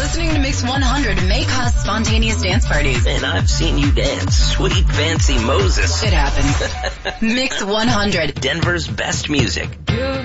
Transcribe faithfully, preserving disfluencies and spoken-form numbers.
Listening to Mix one hundred may cause spontaneous dance parties. And I've seen you dance. Sweet fancy Moses. It happens. Mix one hundred. Denver's best music.